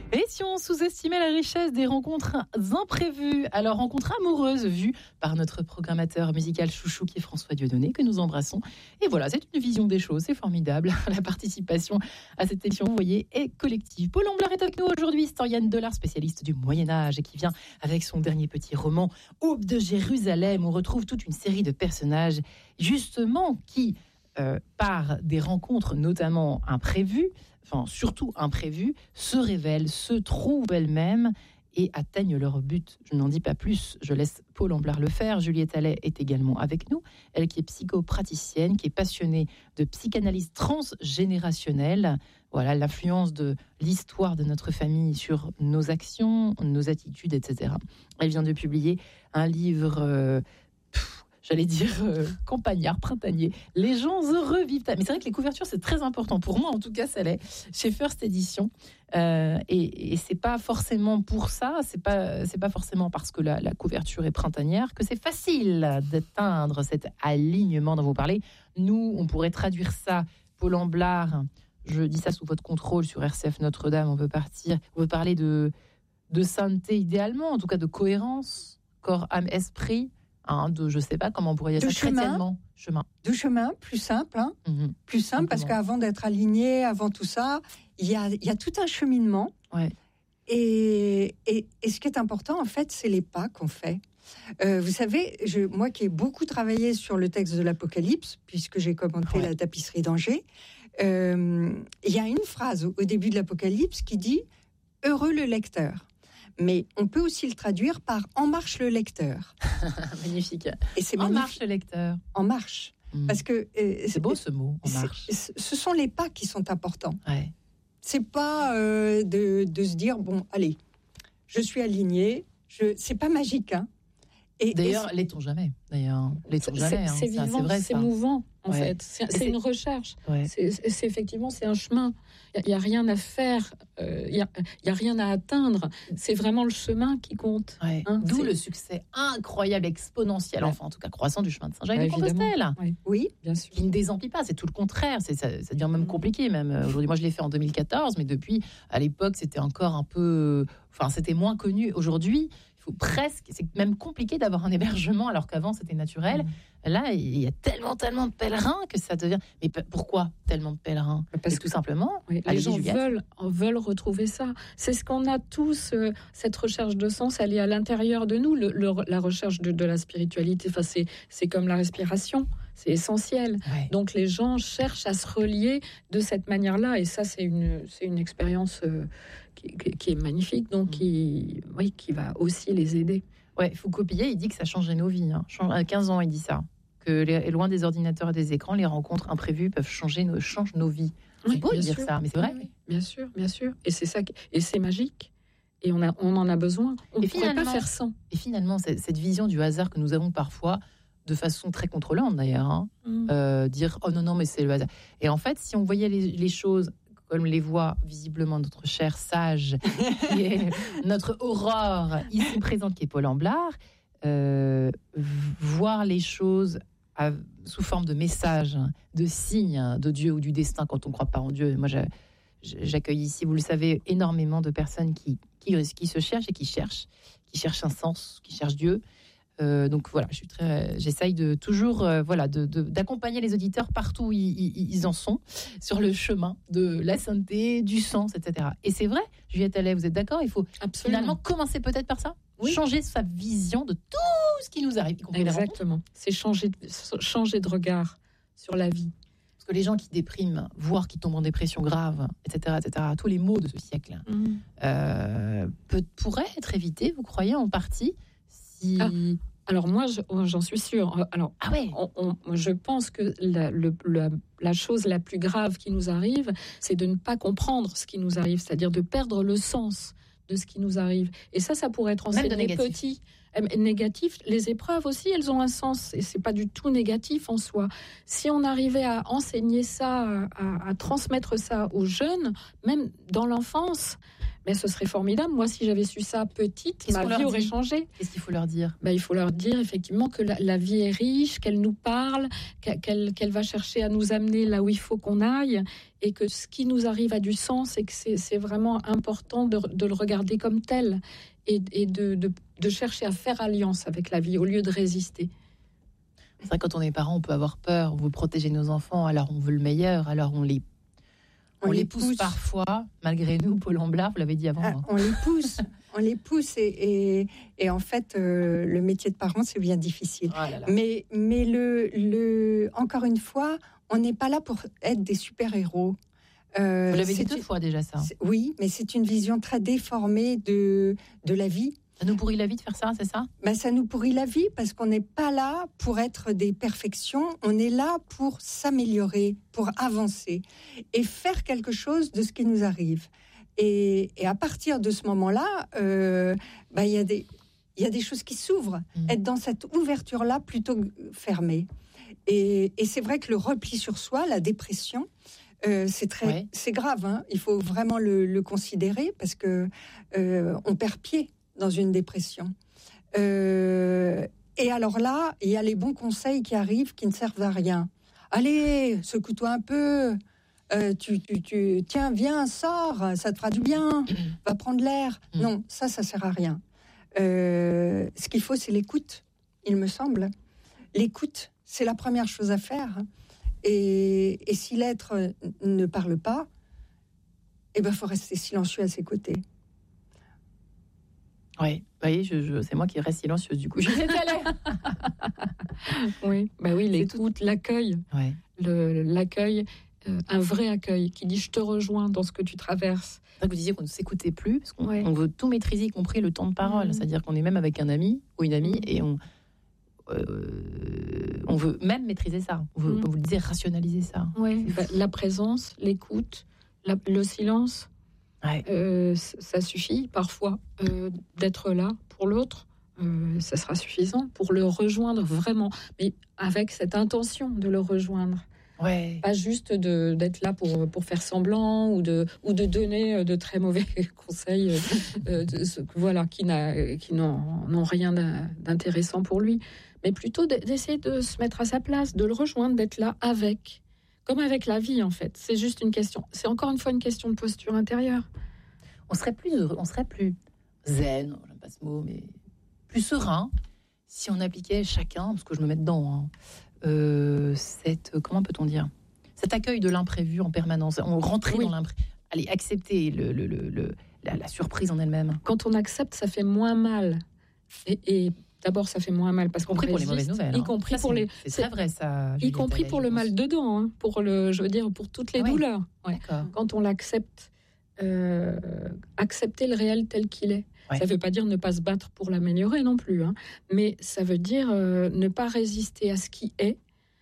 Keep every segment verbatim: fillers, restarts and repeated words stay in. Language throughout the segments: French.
Et si on sous-estimait la richesse des rencontres imprévues, alors rencontres amoureuses vues par notre programmateur musical chouchou qui est François Dieudonné, que nous embrassons. Et voilà, c'est une vision des choses, c'est formidable. La participation à cette émission, vous voyez, est collective. Paul Amblard est avec nous aujourd'hui, historienne de l'art, spécialiste du Moyen-Âge, et qui vient avec son dernier petit roman, Aube de Jérusalem. On retrouve toute une série de personnages, justement, qui... Euh, par des rencontres notamment imprévues, enfin surtout imprévues, se révèlent, se trouvent elles-mêmes et atteignent leur but. Je n'en dis pas plus, je laisse Paul Amblard le faire. Juliette Allais est également avec nous, elle qui est psychopraticienne, qui est passionnée de psychanalyse transgénérationnelle. Voilà l'influence de l'histoire de notre famille sur nos actions, nos attitudes, et cetera. Elle vient de publier un livre... Euh, J'allais dire euh, campagnard, printanier. Les gens heureux vivent. Mais c'est vrai que les couvertures, c'est très important. Pour moi, en tout cas, ça l'est. Chez First Edition. Euh, et, et c'est pas forcément pour ça, c'est pas, c'est pas forcément parce que la, la couverture est printanière que c'est facile d'atteindre cet alignement dont vous parlez. Nous, on pourrait traduire ça, Paul Amblard, je dis ça sous votre contrôle sur R C F Notre-Dame, on veut partir, on veut parler de, de sainteté idéalement, en tout cas de cohérence, corps, âme, esprit. Hein, de, je sais pas comment on pourrait dire ça chrétiennement. Chemin. De chemin, plus simple. Hein, mmh. Plus simple, parce qu'avant d'être aligné, avant tout ça, il y a, y a tout un cheminement. Ouais. Et, et, et ce qui est important, en fait, c'est les pas qu'on fait. Euh, vous savez, je, moi qui ai beaucoup travaillé sur le texte de l'Apocalypse, puisque j'ai commenté ouais. la tapisserie d'Angers, euh, il y a une phrase au, au début de l'Apocalypse qui dit « Heureux le lecteur ». Mais on peut aussi le traduire par « En marche le lecteur ». Magnifique. Et c'est en magnifique. marche le lecteur. En marche. Mmh. Parce que, euh, c'est, c'est beau ce mot, en marche. Ce sont les pas qui sont importants. Ouais. C'est pas euh, de, de se dire, bon, allez, je suis aligné. Je... C'est pas magique. Hein. Et, d'ailleurs, et l'est-on jamais D'ailleurs, l'est-on jamais C'est, c'est hein. vivant, c'est, vrai, c'est ça. mouvant, en ouais. fait. C'est, c'est, c'est une recherche. Ouais. C'est, c'est effectivement, c'est un chemin. Il n'y a, a rien à faire. Il euh, n'y a, a rien à atteindre. C'est vraiment le chemin qui compte. Ouais. Hein, D'où c'est... le succès incroyable, exponentiel, ouais. enfin, en tout cas, croissant du chemin de Saint-Jacques de ouais, Compostelle. Oui. oui, bien sûr. Qui ne désemplit pas. C'est tout le contraire. C'est, ça, ça devient même compliqué. Même aujourd'hui, moi, je l'ai fait en deux mille quatorze, mais depuis, à l'époque, c'était encore un peu. Enfin, c'était moins connu. Aujourd'hui, il faut presque, c'est même compliqué d'avoir un hébergement alors qu'avant c'était naturel. Mmh. Là, il y a tellement, tellement de pèlerins que ça devient. Mais p- pourquoi tellement de pèlerins ? Parce que tout simplement, oui, les gens veulent, veulent retrouver ça. C'est ce qu'on a tous, euh, cette recherche de sens, elle est à l'intérieur de nous. Le, le, la recherche de, de la spiritualité, enfin, c'est, c'est comme la respiration, c'est essentiel. Ouais. Donc les gens cherchent à se relier de cette manière-là, et ça, c'est une, c'est une expérience euh, qui, qui est magnifique, donc mmh. qui, oui, qui va aussi les aider. Ouais, Foucault Pillet, il dit que ça changeait nos vies. Hein. À quinze ans, il dit ça. Que les, loin des ordinateurs et des écrans, les rencontres imprévues peuvent changer nos, changent nos vies. C'est oui, beau de dire sûr. ça, mais c'est vrai. Oui, oui, bien sûr, bien sûr. Et c'est ça, qui, et c'est magique. Et on, a, on en a besoin. On ne pourrait pas faire sans. Et finalement, cette, cette vision du hasard que nous avons parfois, de façon très contrôlante d'ailleurs, hein, mmh. euh, dire « Oh non, non, mais c'est le hasard ». Et en fait, si on voyait les, les choses comme les voit visiblement notre cher sage, qui est notre Aurore, ici présente, qui est Paul Amblard, euh, voir les choses à, sous forme de messages, de signes de Dieu ou du destin quand on ne croit pas en Dieu. Moi, je, j'accueille ici, vous le savez, énormément de personnes qui, qui, qui se cherchent et qui cherchent, qui cherchent un sens, qui cherchent Dieu. Euh, donc voilà, je suis très, j'essaye de toujours euh, voilà, de, de, d'accompagner les auditeurs partout où ils, ils, ils en sont, sur le chemin de la sainteté, du sens, et cetera. Et c'est vrai, Juliette Allais, vous êtes d'accord ? Il faut Absolument. Finalement commencer peut-être par ça ? Oui. Changer sa vision de tout ce qui nous arrive. Exactement. C'est changer de, changer de regard sur la vie. Parce que les gens qui dépriment, voire qui tombent en dépression grave, et cetera, et cetera, tous les maux de ce siècle, mmh. euh, peut, pourraient être évités, vous croyez, en partie, si... Ah. Alors moi, je, j'en suis sûre. Alors, ah ouais. on, on, je pense que la, le, la, la chose la plus grave qui nous arrive, c'est de ne pas comprendre ce qui nous arrive, c'est-à-dire de perdre le sens de ce qui nous arrive. Et ça, ça pourrait être enseigné petit. Négatif, les épreuves aussi, elles ont un sens. Et c'est pas du tout négatif en soi. Si on arrivait à enseigner ça, à, à transmettre ça aux jeunes, même dans l'enfance, Mais ce serait formidable. Moi, si j'avais su ça petite, Qu'est-ce ma vie aurait changé. Qu'est-ce qu'il faut leur dire ? Ben, il faut leur dire effectivement que la, la vie est riche, qu'elle nous parle, qu'elle, qu'elle va chercher à nous amener là où il faut qu'on aille, et que ce qui nous arrive a du sens, et que c'est, c'est vraiment important de, de le regarder comme tel, et, et de, de, de chercher à faire alliance avec la vie au lieu de résister. C'est vrai, quand on est parent, on peut avoir peur, on veut protéger nos enfants, alors on veut le meilleur, alors on les On, on les pousse, pousse parfois, malgré nous, Paul Amblard, vous l'avez dit avant. Ah, hein. On les pousse, on les pousse, et, et, et en fait, euh, le métier de parent, c'est bien difficile. Oh là là. Mais, mais le, le, encore une fois, on n'est pas là pour être des super-héros. Euh, vous l'avez dit deux une, fois déjà, ça. Oui, mais c'est une vision très déformée de, de la vie. Ça nous pourrit la vie de faire ça, c'est ça ? Ben, ça nous pourrit la vie parce qu'on n'est pas là pour être des perfections. On est là pour s'améliorer, pour avancer et faire quelque chose de ce qui nous arrive. Et, et à partir de ce moment-là, euh, ben, y a des, y a des choses qui s'ouvrent. Mmh. Être dans cette ouverture-là plutôt que fermée. Et, et c'est vrai que le repli sur soi, la dépression, euh, c'est très, ouais. c'est grave. Hein. Il faut vraiment le, le considérer parce que euh, on perd pied dans une dépression. Euh, et alors là, il y a les bons conseils qui arrivent qui ne servent à rien. Allez, secoue-toi un peu. Euh, tu, tu, tu, tiens, viens, sors, ça te fera du bien. Va prendre l'air. Mm. Non, ça, ça sert à rien. Euh, ce qu'il faut, c'est l'écoute, il me semble. L'écoute, c'est la première chose à faire. Et, et si l'être ne parle pas, eh ben, faut rester silencieux à ses côtés. Oui, vous voyez, je, je, c'est moi qui reste silencieuse du coup. Je suis oui, bah oui, l'écoute, tout... l'accueil, ouais. le, l'accueil, euh, un vrai accueil qui dit je te rejoins dans ce que tu traverses. Vous disiez qu'on ne s'écoutait plus parce qu'on ouais. on veut tout maîtriser, y compris le temps de parole. Mmh. C'est-à-dire qu'on est même avec un ami ou une amie mmh. et on euh, on veut même maîtriser ça. On veut, mmh. vous le disiez, rationaliser ça. Oui, bah, la présence, l'écoute, la, le silence. Ouais. Euh, ça suffit parfois euh, d'être là pour l'autre, euh, ça sera suffisant pour le rejoindre vraiment, mais avec cette intention de le rejoindre. Ouais. Pas juste de, d'être là pour, pour faire semblant ou de, ou de donner de très mauvais conseils euh, de, de, voilà, qui, n'a, qui n'ont, n'ont rien d'intéressant pour lui, mais plutôt d'essayer de se mettre à sa place, de le rejoindre, d'être là avec. Comme avec la vie, en fait. C'est juste une question. C'est encore une fois une question de posture intérieure. On serait plus heureux, on serait plus zen, j'aime pas ce mot, mais plus serein si on appliquait chacun, parce que je me mets dedans, hein, euh, cette, comment peut-on dire, cet accueil de l'imprévu en permanence. On rentrait oui. dans l'imprévu. Allez, accepter le, le, le, le, la, la surprise en elle-même. Quand on accepte, ça fait moins mal. Et, et d'abord, ça fait moins mal parce qu'on résiste, pour les mauvaises nouvelles. Y compris ça, pour les. C'est, c'est très vrai ça. Y compris pour le mal dedans, hein, pour le, je veux dire, pour toutes les ouais. douleurs. Ouais. D'accord. Quand on l'accepte, euh, accepter le réel tel qu'il est. Ouais. Ça ne veut pas dire ne pas se battre pour l'améliorer non plus, hein, mais ça veut dire euh, ne pas résister à ce qui est.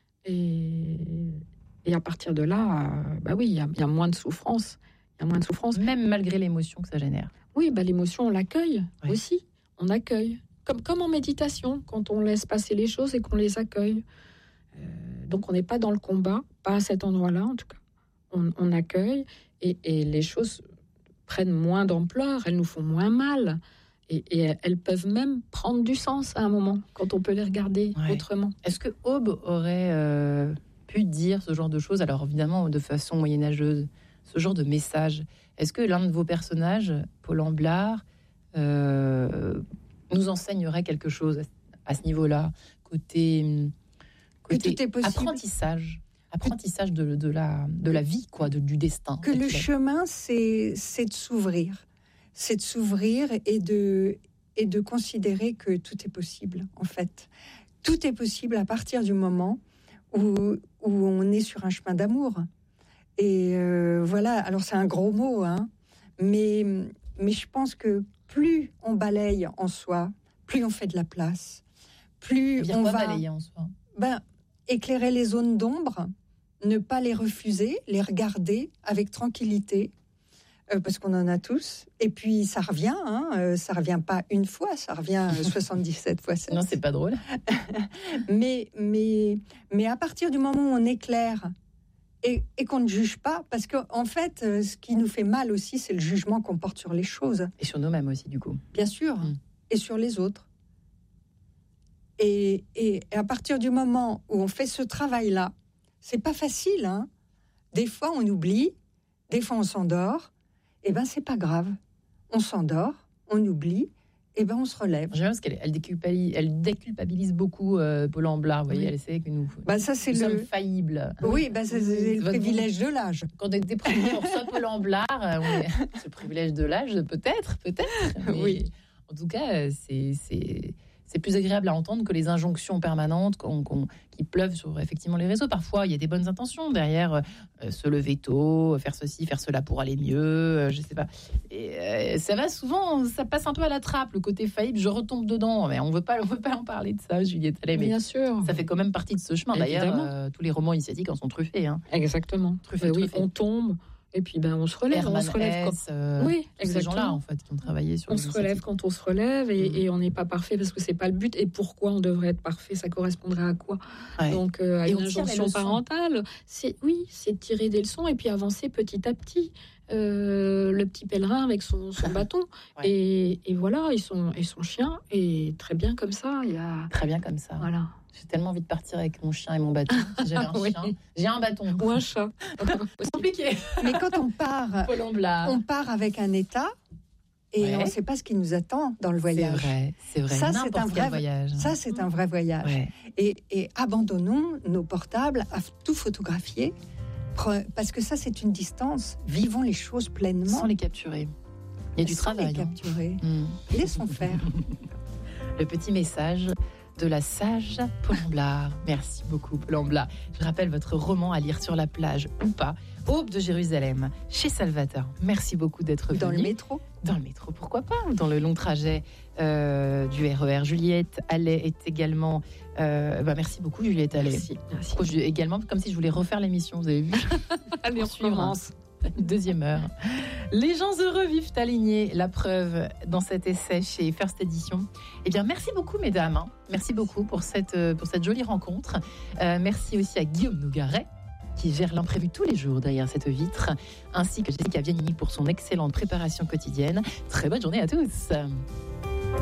Et, et à partir de là, euh, bah oui, il y, y a moins de souffrance. Il y a moins de souffrance, même malgré l'émotion que ça génère. Oui, bah l'émotion, on l'accueille ouais. aussi. On accueille. Comme, comme en méditation, quand on laisse passer les choses et qu'on les accueille. Euh, donc on n'est pas dans le combat, pas à cet endroit-là en tout cas. On, on accueille et, et les choses prennent moins d'ampleur, elles nous font moins mal. Et, et elles peuvent même prendre du sens à un moment, quand on peut les regarder ouais. autrement. Est-ce que Aube aurait euh, pu dire ce genre de choses, alors évidemment de façon moyenâgeuse, ce genre de message? Est-ce que l'un de vos personnages, Paul Amblard, euh, nous enseignerait quelque chose à ce niveau-là, côté, côté tout est possible. apprentissage, apprentissage de, de, la, de la vie, quoi, de, du destin. Que le chemin, c'est, c'est de s'ouvrir. C'est de s'ouvrir et de, et de considérer que tout est possible, en fait. Tout est possible à partir du moment où, où on est sur un chemin d'amour. Et euh, voilà, alors c'est un gros mot, hein, mais, mais je pense que plus on balaye en soi, plus on fait de la place, plus Bien on quoi va balayer en soi ben, éclairer les zones d'ombre, ne pas les refuser, les regarder avec tranquillité, euh, parce qu'on en a tous. Et puis ça revient, hein, euh, ça revient pas une fois, ça revient soixante-dix-sept fois sept. Non, c'est pas drôle. mais, mais, mais à partir du moment où on éclaire et, et qu'on ne juge pas, parce qu'en en fait, ce qui nous fait mal aussi, c'est le jugement qu'on porte sur les choses. Et sur nous-mêmes aussi, du coup. Bien sûr, mmh. et sur les autres. Et, et, et à partir du moment où on fait ce travail-là, c'est pas facile, hein. Des fois, on oublie, des fois, on s'endort. Eh ben, c'est pas grave. On s'endort, on oublie, et ben, on se relève. J'aime parce qu'elle elle déculpabilise, elle déculpabilise beaucoup euh, Paul Amblard. Vous voyez, oui. Elle essaie que nous, bah, ça, c'est nous le... sommes faillibles. Oui, bah, c'est, c'est le privilège de l'âge. Quand on est déprimé, on reçoit Paul Amblard. On est... C'est le privilège de l'âge, peut-être, peut-être. Mais oui. En tout cas, c'est... c'est... c'est plus agréable à entendre que les injonctions permanentes qu'on, qu'on, qui pleuvent sur effectivement les réseaux. Parfois, il y a des bonnes intentions derrière, euh, se lever tôt, faire ceci, faire cela pour aller mieux, euh, je sais pas. Et euh, ça va souvent, ça passe un peu à la trappe, le côté faillible, je retombe dedans. Mais on veut pas, on veut pas en parler de ça, Juliette Allais. Mais bien sûr. Ça fait quand même partie de ce chemin. D'ailleurs, euh, tous les romans initiatiques en sont truffés. Hein. Exactement. Truffés, oui, truffés. On tombe. Et puis ben on se relève, Herman on se relève quand euh, oui, ces gens-là en fait qui ont travaillé sur. On se relève quand on se relève et, mmh. et on n'est pas parfait parce que c'est pas le but. Et pourquoi on devrait être parfait? Ça correspondrait à quoi? Ouais. Donc euh, à et une injonction parentale, c'est oui, c'est tirer des leçons et puis avancer petit à petit. Euh, le petit pèlerin avec son, son bâton ouais. et, et voilà et son et son chien et très bien comme ça. Il y a très bien comme ça. Voilà. J'ai tellement envie de partir avec mon chien et mon bâton. J'ai un oui. chien, j'ai un bâton ou un chat. C'est compliqué. Mais quand on part, on part avec un état et ouais. on ne sait pas ce qui nous attend dans le voyage. C'est vrai, c'est vrai. Ça, N'importe c'est un vrai voyage. Ça, c'est un vrai voyage. Ouais. Et, et abandonnons nos portables à tout photographier parce que ça, c'est une distance. Vivons les choses pleinement. Sans les capturer. Il y a du Sans travail. les capturer. Hein. Mmh. Laissons faire. Le petit message de la sage Paul Amblard. Merci beaucoup, Paul Amblard. Je rappelle votre roman à lire sur la plage ou pas, Aube de Jérusalem, chez Salvator. Merci beaucoup d'être venu. Dans le métro. Dans le métro, pourquoi pas. Dans le long trajet euh, du R E R. Juliette Allais est également... Euh, bah merci beaucoup, Juliette Allais. Merci. merci. Je, également, comme si je voulais refaire l'émission, vous avez vu. Allez, on commence. Deuxième heure. Les gens heureux vivent alignés, la preuve dans cet essai chez First Edition. Eh bien, merci beaucoup, mesdames. Merci beaucoup pour cette, pour cette jolie rencontre. Euh, merci aussi à Guillaume Nougaret, qui gère l'imprévu tous les jours derrière cette vitre, ainsi que Jessica Vianini pour son excellente préparation quotidienne. Très bonne journée à tous.